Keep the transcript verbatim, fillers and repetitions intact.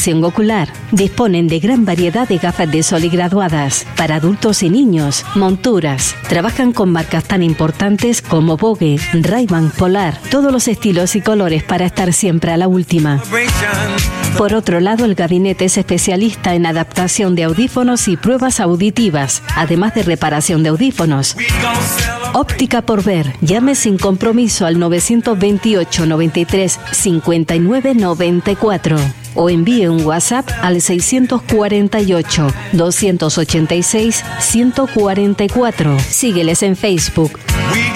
corrección ocular. Disponen de gran variedad de gafas de sol y graduadas para adultos y niños, monturas. Trabajan con marcas tan importantes como Vogue, Ray-Ban, Polar, todos los estilos y colores para estar siempre a la última. Por otro lado, el gabinete es especialista en adaptación de audífonos y pruebas auditivas, además de reparación de audífonos. Óptica por ver. Llame sin compromiso al nueve dos ocho, noventa y tres, cincuenta y nueve noventa y cuatro o envíe un WhatsApp al seiscientos cuarenta y ocho, doscientos ochenta y seis, ciento cuarenta y cuatro. Sígueles en Facebook.